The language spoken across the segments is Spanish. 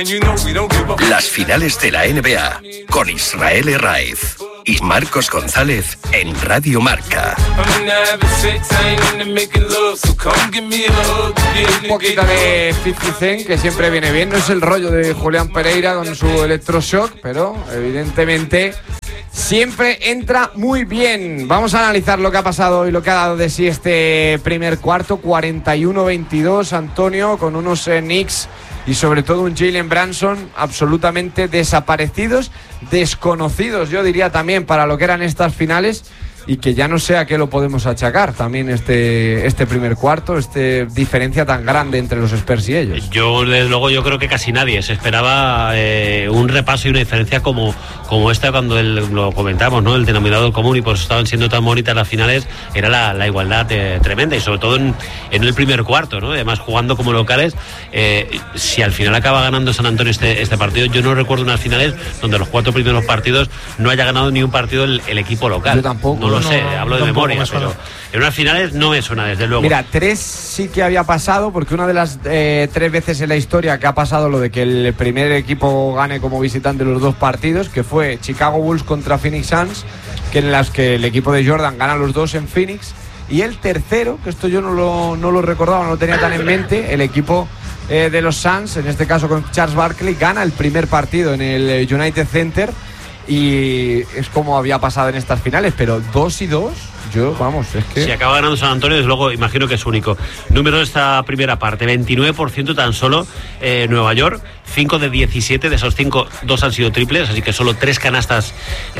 Las finales de la NBA con Israel Herraiz y Marcos González en Radio Marca. Un poquito de 50 Cent, que siempre viene bien. No es el rollo de Julián Pereira con su electroshock, pero evidentemente siempre entra muy bien. Vamos a analizar lo que ha pasado y lo que ha dado de sí este primer cuarto. 41-22, Antonio, con unos Knicks y sobre todo un Jalen Brunson absolutamente desaparecidos, desconocidos, yo diría también, para lo que eran estas finales, y que ya no sé a qué lo podemos achacar también este primer cuarto, diferencia tan grande entre los Spurs y ellos. Yo, desde luego, yo creo que casi nadie se esperaba un repaso y una diferencia como esta, cuando lo comentamos, ¿no? El denominador común, y pues estaban siendo tan bonitas las finales, era la igualdad tremenda, y sobre todo en el primer cuarto, ¿no? Además, jugando como locales, si al final acaba ganando San Antonio este partido, yo no recuerdo unas finales donde los 4 primeros partidos no haya ganado ni un partido el equipo local. Yo tampoco. No lo sé, hablo de memoria, pero en unas finales no me suena, desde luego. Mira, 3 sí que había pasado, porque una de las 3 veces en la historia que ha pasado lo de que el primer equipo gane como visitante los 2 partidos, que fue Chicago Bulls contra Phoenix Suns, que en las que el equipo de Jordan gana los 2 en Phoenix, y el tercero, que esto yo no lo recordaba, no lo tenía tan en mente, el equipo de los Suns, en este caso con Charles Barkley, gana el primer partido en el United Center. Y es como había pasado en estas finales, pero 2 y 2, yo, vamos, es que... Si acaba ganando San Antonio, desde luego, imagino que es único. Número de esta primera parte, 29% tan solo Nueva York, 5 de 17, de esos 5, 2 han sido triples, así que solo 3 canastas,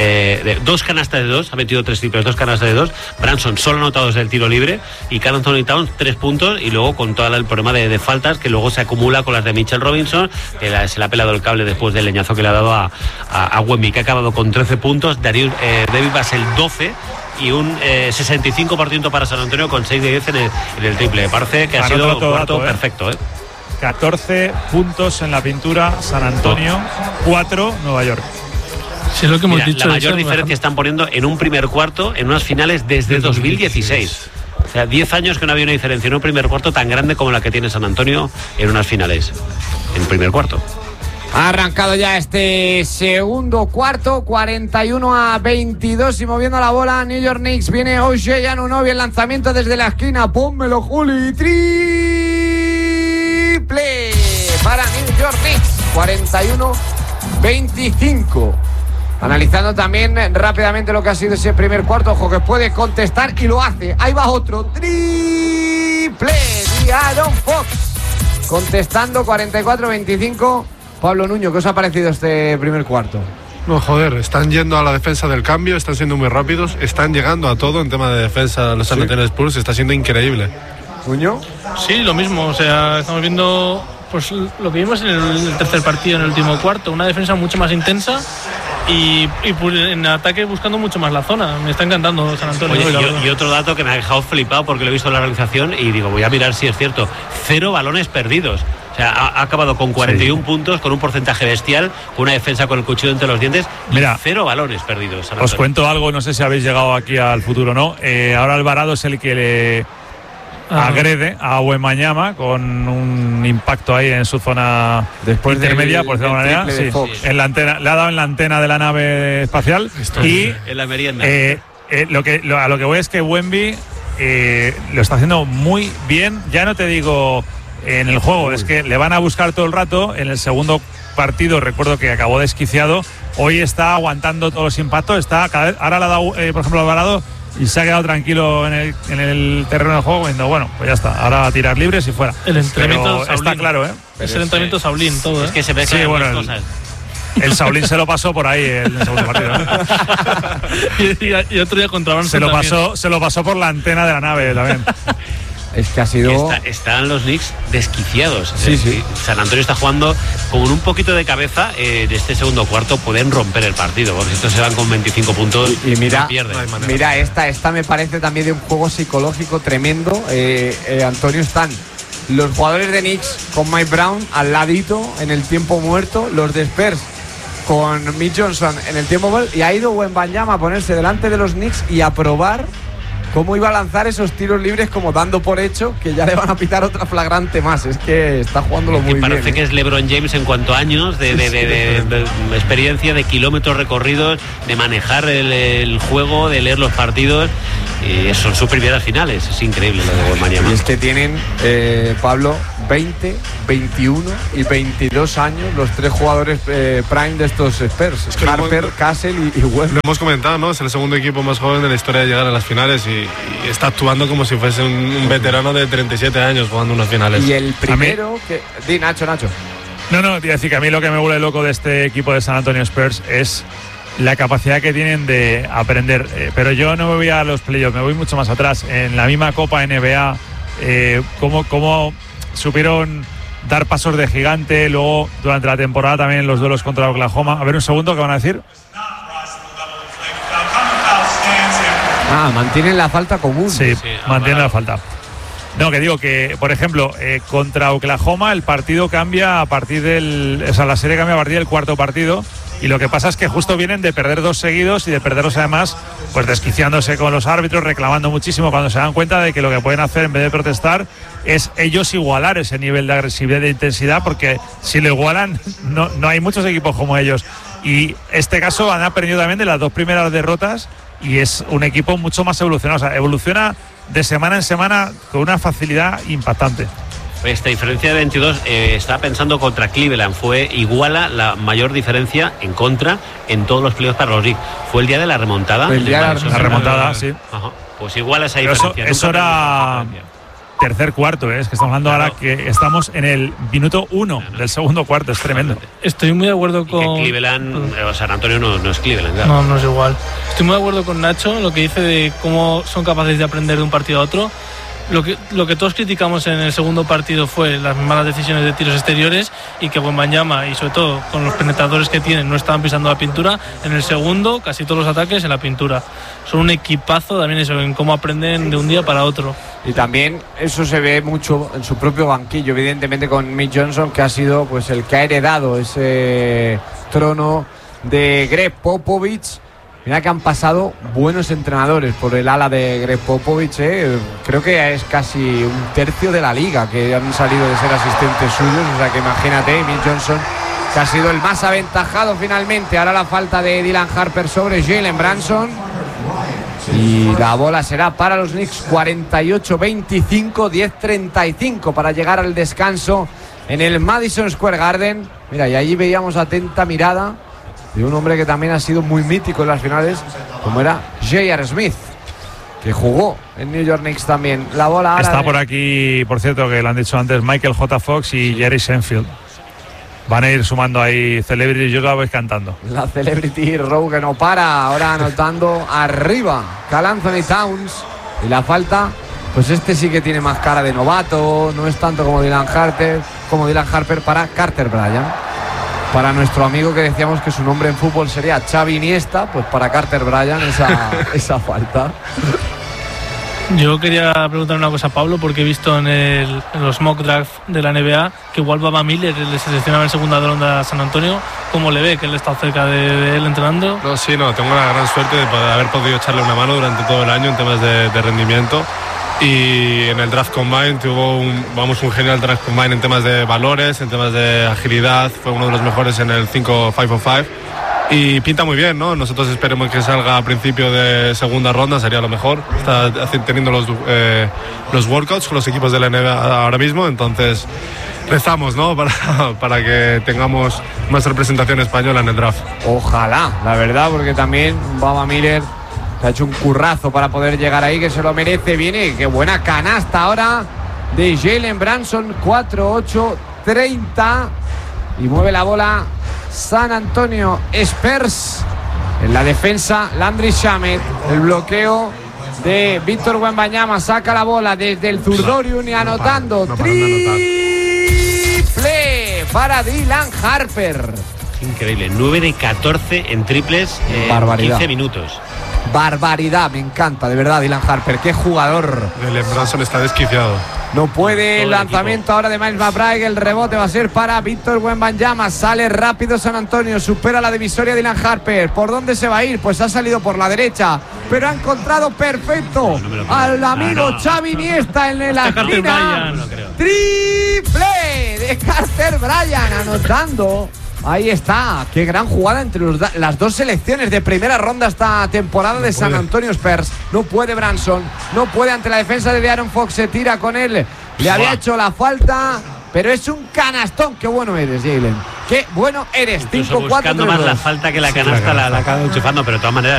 2 canastas de 2, ha metido 3 triples, 2 canastas de 2. Brunson solo anotado desde el tiro libre, y Karl Anthony Towns 3 puntos, y luego con todo el problema de faltas, que luego se acumula con las de Mitchell Robinson, que se le ha pelado el cable después del leñazo que le ha dado a Wemby, que ha acabado con 13 puntos, David Vassell 12, y un 65% para San Antonio con 6 de 10 en el triple. Parece que ha sido un cuarto perfecto, 14 puntos en la pintura San Antonio, 4 Nueva York. Sí, es lo que hemos dicho. La mayor diferencia están poniendo en un primer cuarto en unas finales desde 2016. O sea, 10 años que no había una diferencia en un primer cuarto tan grande como la que tiene San Antonio en unas finales, en primer cuarto. Ha arrancado ya este segundo cuarto, 41-22, y moviendo la bola New York Knicks. Viene O'Shea Anunoby, el lanzamiento desde la esquina. Pónmelo, Juli. Triple para New York Knicks, 41-25. Analizando también rápidamente lo que ha sido ese primer cuarto. Ojo, que puede contestar y lo hace. Ahí va otro triple de Aaron Fox, contestando, 44-25. Pablo Nuño, ¿qué os ha parecido este primer cuarto? No, joder, están yendo a la defensa del cambio, están siendo muy rápidos, están llegando a todo en tema de defensa los San Antonio Spurs, está siendo increíble. ¿Nuño? Sí, lo mismo, o sea, estamos viendo pues lo que vimos en el tercer partido, en el último cuarto, una defensa mucho más intensa y pues, en ataque buscando mucho más la zona. Me está encantando San Antonio. Oye, y otro dato que me ha dejado flipado, porque lo he visto en la realización y digo, voy a mirar si es cierto, 0 balones perdidos. O sea, ha acabado con 41 puntos, con un porcentaje bestial, con una defensa con el cuchillo entre los dientes. Mira, 0 balones perdidos. Os cuento algo, no sé si habéis llegado aquí al futuro o no. Ahora Alvarado es el que le agrede a Wembanyama con un impacto ahí en su zona después intermedia, por decirlo de alguna manera. Sí, en la antena, le ha dado en la antena de la nave espacial. Y en la merienda. A lo que voy es que Wemby lo está haciendo muy bien. Ya no te digo en el juego, es que le van a buscar todo el rato. En el segundo partido recuerdo que acabó desquiciado. Hoy está aguantando todos los impactos. Ahora le ha dado, por ejemplo, Alvarado, y se ha quedado tranquilo en el terreno del juego, diciendo, bueno, pues ya está, ahora a tirar libres y fuera. El entrenamiento está claro, Es el entrenamiento Saulín, todo. Es que se ve que las cosas. El Saulín se lo pasó por ahí en el segundo partido, ¿no? y otro día contra Barça se lo pasó por la antena de la nave también. Es que ha sido... Están los Knicks desquiciados. Sí, sí. San Antonio está jugando con un poquito de cabeza. De este segundo cuarto pueden romper el partido, porque estos se van con 25 puntos y mira, no pierden. Mira, esta me parece también de un juego psicológico tremendo. Antonio, están los jugadores de Knicks con Mike Brown al ladito en el tiempo muerto, los de Spurs con Mitch Johnson en el tiempo muerto, y ha ido Wembanyama a ponerse delante de los Knicks y a probar cómo iba a lanzar esos tiros libres como dando por hecho que ya le van a pitar otra flagrante más. Es que está jugándolo muy bien. Parece que es LeBron James en cuanto a años de experiencia, de kilómetros recorridos, de manejar el juego, de leer los partidos. Y son sus primeras finales. Es increíble lo de Wembanyama. Y es que tienen, Pablo, 20, 21 y 22 años los tres jugadores prime de estos Spurs. Es que Harper, Castle y Wemby. Lo hemos comentado, ¿no? Es el segundo equipo más joven de la historia de llegar a las finales y está actuando como si fuese un veterano de 37 años jugando unas finales. Y el primero que... Di, Nacho. No, te iba a decir que a mí lo que me vuelve loco de este equipo de San Antonio Spurs es la capacidad que tienen de aprender. Pero yo no me voy a los playoffs, me voy mucho más atrás. En la misma Copa NBA, cómo supieron dar pasos de gigante. Luego, durante la temporada, también los duelos contra Oklahoma. A ver, un segundo, ¿qué van a decir? Mantienen la falta común. Sí, mantienen la falta. No, que digo que, por ejemplo, contra Oklahoma el partido cambia a partir la serie cambia a partir del cuarto partido. Y lo que pasa es que justo vienen de perder 2 seguidos y de perderlos además pues desquiciándose con los árbitros, reclamando muchísimo, cuando se dan cuenta de que lo que pueden hacer en vez de protestar es ellos igualar ese nivel de agresividad e de intensidad, porque si lo igualan no hay muchos equipos como ellos. Y este caso han aprendido también de las 2 primeras derrotas y es un equipo mucho más evolucionado. O sea, evoluciona de semana en semana con una facilidad impactante. Esta diferencia de 22, estaba pensando contra Cleveland, fue iguala la mayor diferencia en contra en todos los playoffs para los Knicks. Fue el día de la remontada. El día de la remontada, sí. Ajá. Pues igual esa pero diferencia. Eso era tercer cuarto, es que estamos hablando ahora que estamos en el minuto 1 del segundo cuarto, es tremendo. Estoy muy de acuerdo con... que Cleveland, o San Antonio no es Cleveland, claro. No es igual. Estoy muy de acuerdo con Nacho en lo que dice de cómo son capaces de aprender de un partido a otro. Lo que todos criticamos en el segundo partido fue las malas decisiones de tiros exteriores y que Wembanyama y sobre todo con los penetradores que tienen no estaban pisando la pintura. En el segundo casi todos los ataques en la pintura. Son un equipazo también eso, en cómo aprenden de un día para otro. Y también eso se ve mucho en su propio banquillo, evidentemente con Mitch Johnson, que ha sido pues el que ha heredado ese trono de Greg Popovich. Mira que han pasado buenos entrenadores por el ala de Greg Popovich, creo que es casi un tercio de la liga que han salido de ser asistentes suyos, o sea que imagínate, Mitch Johnson, que ha sido el más aventajado finalmente. Ahora la falta de Dylan Harper sobre Jalen Brunson y la bola será para los Knicks. 48-25, 10-35 para llegar al descanso en el Madison Square Garden. Mira, y allí veíamos atenta mirada de un hombre que también ha sido muy mítico en las finales, como era J.R. Smith, que jugó en New York Knicks también. La bola ahora está por aquí, por cierto, que lo han dicho antes, Michael J. Fox y Jerry Seinfeld. Van a ir sumando ahí Celebrity, yo la voy cantando. La Celebrity Row que no para, ahora anotando arriba Karl Anthony Towns. Y la falta, pues este sí que tiene más cara de novato, no es tanto como Dylan Harper para Carter Bryant. Para nuestro amigo que decíamos que su nombre en fútbol sería Xavi Iniesta, pues para Carter Bryant esa falta. Yo quería preguntar una cosa a Pablo, porque he visto en los mock draft de la NBA que igual Baba Miller le seleccionaba en segunda ronda a San Antonio. ¿Cómo le ve? Que él está cerca de él entrenando. Tengo la gran suerte de haber podido echarle una mano durante todo el año en temas de rendimiento. Y en el Draft Combine tuvo un genial Draft Combine en temas de valores, en temas de agilidad. Fue uno de los mejores en el 5-5-5 y pinta muy bien, ¿no? Nosotros esperemos que salga a principio de segunda ronda, sería lo mejor. Está teniendo los workouts con los equipos de la NBA ahora mismo, entonces rezamos, ¿no? para que tengamos más representación española en el draft. Ojalá, la verdad, porque también Baba Miller se ha hecho un currazo para poder llegar ahí, que se lo merece. Viene, qué buena canasta ahora de Jalen Brunson. 4-8-30 y mueve la bola San Antonio Spurs. En la defensa Landry Shamet, el bloqueo de Víctor Wembanyama, saca la bola desde el zurdorium y anotando. Triple para Dylan Harper. Increíble, 9 de 14 en triples en 15 minutos. Barbaridad, me encanta, de verdad, Dylan Harper. Qué jugador. Jalen Brunson está desquiciado. No puede el lanzamiento ahora de Miles McBride. El rebote va a ser para Víctor Wembanyama. Sale rápido San Antonio. Supera la divisoria Dylan Harper. ¿Por dónde se va a ir? Pues ha salido por la derecha. Pero ha encontrado perfecto al amigo Xavi Iniesta en la esquina. Triple de Carter Bryant anotando. Ahí está, qué gran jugada entre las dos selecciones de primera ronda esta temporada de San Antonio Spurs. No puede Brunson, no puede ante la defensa de De'Aaron Fox, se tira con él. Le había hecho la falta, pero es un canastón. Qué bueno eres, Jalen. Qué bueno eres. 5-4. Buscando más la falta que la canasta, la acaba enchufando, pero de todas maneras